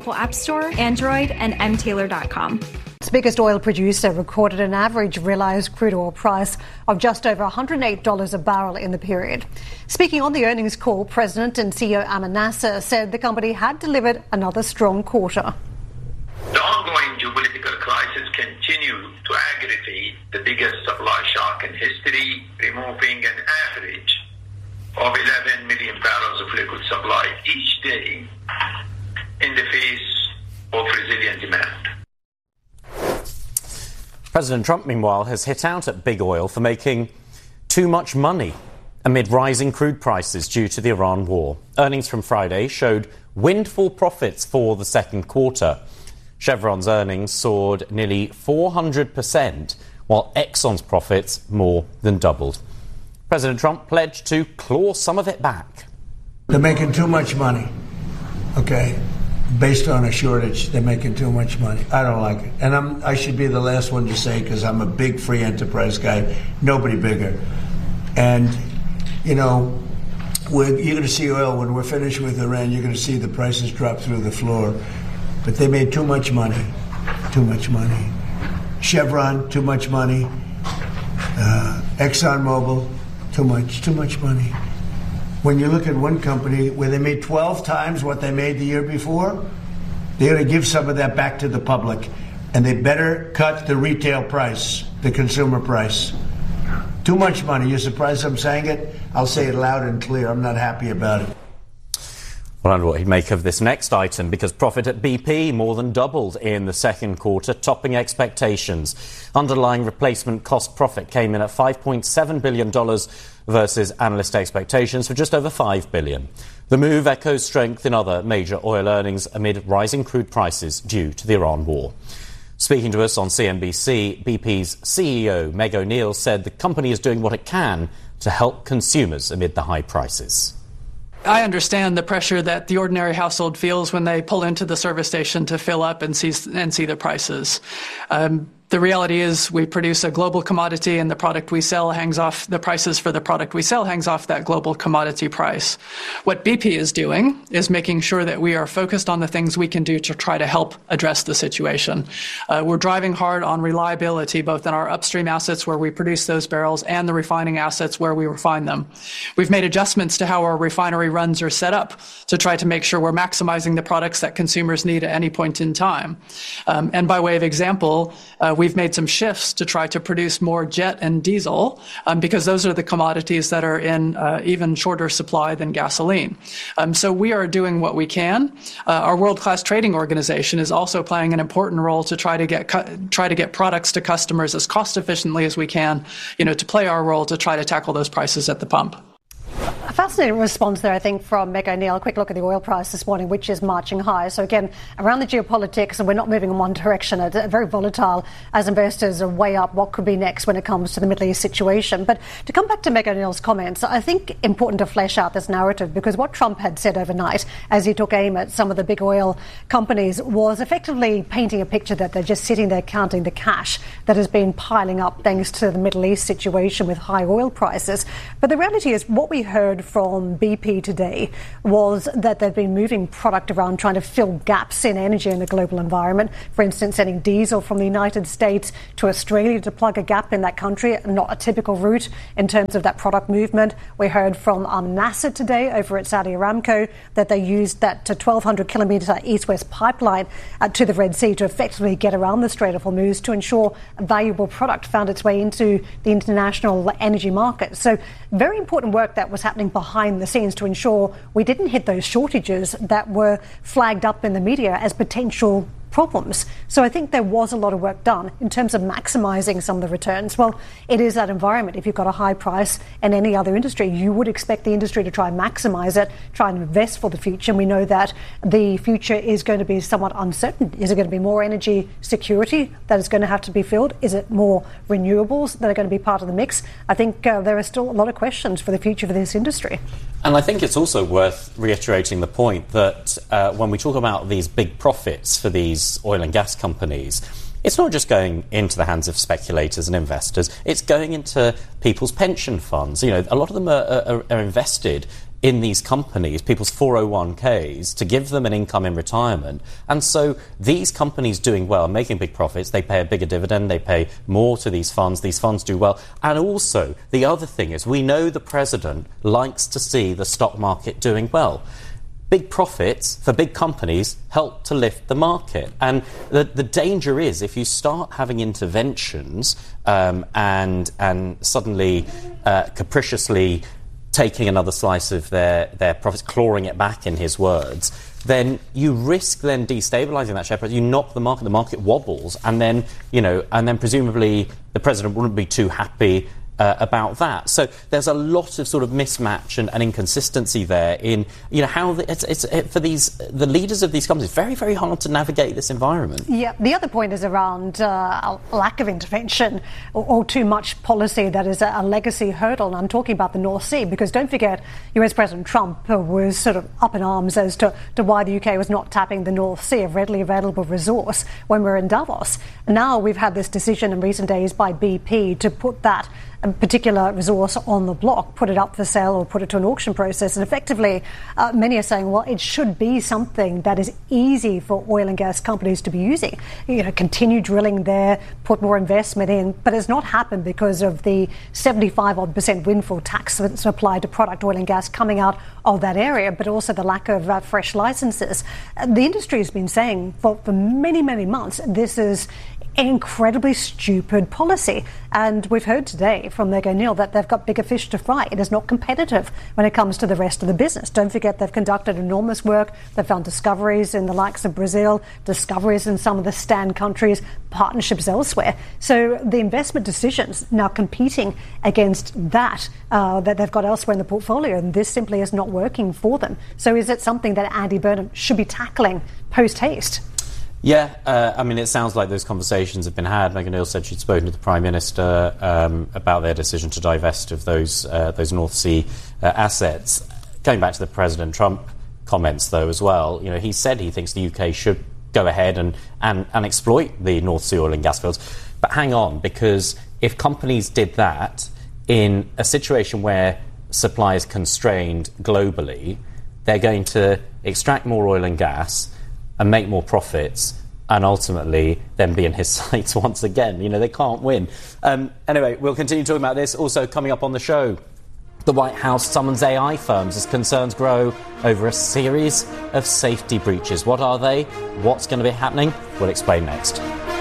App Store, Android, and mtaylor.com. Its biggest oil producer recorded an average realised crude oil price of just over $108 a barrel in the period. Speaking on the earnings call, President and CEO Ahmed Nasser said the company had delivered another strong quarter. The ongoing geopolitical crisis continues to aggravate the biggest supply shock in history, removing an average of 11 million barrels of liquid supply each day in the face of resilient demand. President Trump, meanwhile, has hit out at big oil for making too much money amid rising crude prices due to the Iran war. Earnings from Friday showed windfall profits for the second quarter. Chevron's earnings soared nearly 400%, while Exxon's profits more than doubled. President Trump pledged to claw some of it back. They're making too much money, okay? Based on a shortage, they're making too much money. I don't like it. And I should be the last one to say, because I'm a big free enterprise guy, nobody bigger. And, you know, you're going to see oil, when we're finished with Iran, you're going to see the prices drop through the floor. But they made too much money. Too much money. Chevron, too much money. ExxonMobil, too much money. When you look at one company where they made 12 times what they made the year before, they're going to give some of that back to the public. And they better cut the retail price, the consumer price. Too much money. You're surprised I'm saying it? I'll say it loud and clear. I'm not happy about it. I wonder what he'd make of this next item, because profit at BP more than doubled in the second quarter, topping expectations. Underlying replacement cost profit came in at $5.7 billion versus analyst expectations for just over $5 billion. The move echoes strength in other major oil earnings amid rising crude prices due to the Iran war. Speaking to us on CNBC, BP's CEO Meg O'Neill said the company is doing what it can to help consumers amid the high prices. I understand the pressure that the ordinary household feels when they pull into the service station to fill up and see the prices. The reality is we produce a global commodity, and the product we sell hangs off the prices for the product we sell hangs off that global commodity price. What BP is doing is making sure that we are focused on the things we can do to try to help address the situation. We're driving hard on reliability, both in our upstream assets where we produce those barrels and the refining assets where we refine them. We've made adjustments to how our refinery runs are set up to try to make sure we're maximizing the products that consumers need at any point in time. And by way of example, we've made some shifts to try to produce more jet and diesel because those are the commodities that are in even shorter supply than gasoline. So we are doing what we can. Our world-class trading organization is also playing an important role to try to get products to customers as cost efficiently as we can, to play our role to try to tackle those prices at the pump. A fascinating response there, I think, from Meg O'Neill. A quick look at the oil price this morning, which is marching high. So again, around the geopolitics, and we're not moving in one direction. It's very volatile as investors weigh up what could be next when it comes to the Middle East situation. But to come back to Meg O'Neill's comments, I think important to flesh out this narrative, because what Trump had said overnight as he took aim at some of the big oil companies was effectively painting a picture that they're just sitting there counting the cash that has been piling up thanks to the Middle East situation with high oil prices. But the reality is what we heard from BP today was that they've been moving product around trying to fill gaps in energy in the global environment. For instance, sending diesel from the United States to Australia to plug a gap in that country, not a typical route in terms of that product movement. We heard from Nasser today over at Saudi Aramco that they used that 1,200 kilometre east-west pipeline to the Red Sea to effectively get around the Strait of Hormuz to ensure a valuable product found its way into the international energy market. So very important work that was happening behind the scenes to ensure we didn't hit those shortages that were flagged up in the media as potential problems. So I think there was a lot of work done in terms of maximising some of the returns. Well, it is that environment. If you've got a high price in any other industry, you would expect the industry to try and maximise it, try and invest for the future. And we know that the future is going to be somewhat uncertain. Is it going to be more energy security that is going to have to be filled? Is it more renewables that are going to be part of the mix? I think there are still a lot of questions for the future for this industry. And I think it's also worth reiterating the point that when we talk about these big profits for these oil and gas companies, it's not just going into the hands of speculators and investors, it's going into people's pension funds. A lot of them are invested in these companies, people's 401ks, to give them an income in retirement. And so these companies doing well, making big profits, they pay a bigger dividend, they pay more to these funds do well. And also, the other thing is, we know the president likes to see the stock market doing well. Big profits for big companies help to lift the market. And the danger is, if you start having interventions and suddenly capriciously taking another slice of their profits, clawing it back, in his words, then you risk then destabilising that share price. You knock the market wobbles, and then presumably the president wouldn't be too happy about that. So there's a lot of sort of mismatch and inconsistency there in how for the leaders of these companies, very, very hard to navigate this environment. Yeah, the other point is around a lack of intervention or too much policy that is a legacy hurdle. And I'm talking about the North Sea, because don't forget, US President Trump was sort of up in arms as to why the UK was not tapping the North Sea, a readily available resource, when we're in Davos. Now we've had this decision in recent days by BP to put that particular resource on the block, put it up for sale or put it to an auction process. And effectively, many are saying, well, it should be something that is easy for oil and gas companies to be using. Continue drilling there, put more investment in. But it's not happened because of the 75% windfall tax that's applied to product oil and gas coming out of that area, but also the lack of fresh licenses. The industry has been saying for many, many months, this is an incredibly stupid policy. And we've heard today from Meg O'Neill that they've got bigger fish to fry. It is not competitive when it comes to the rest of the business. Don't forget, they've conducted enormous work. They've found discoveries in the likes of Brazil, discoveries in some of the stand countries, partnerships elsewhere. So the investment decisions now competing against that they've got elsewhere in the portfolio, and this simply is not working for them. So is it something that Andy Burnham should be tackling post-haste? Yeah, it sounds like those conversations have been had. Meg O'Neill said she'd spoken to the Prime Minister about their decision to divest of those North Sea assets. Going back to the President Trump comments, though, as well, he said he thinks the UK should go ahead and exploit the North Sea oil and gas fields. But hang on, because if companies did that in a situation where supply is constrained globally, they're going to extract more oil and gas and make more profits, and ultimately then be in his sights once again. They can't win. Anyway, we'll continue talking about this. Also coming up on the show, the White House summons AI firms as concerns grow over a series of safety breaches. What are they? What's going to be happening? We'll explain next.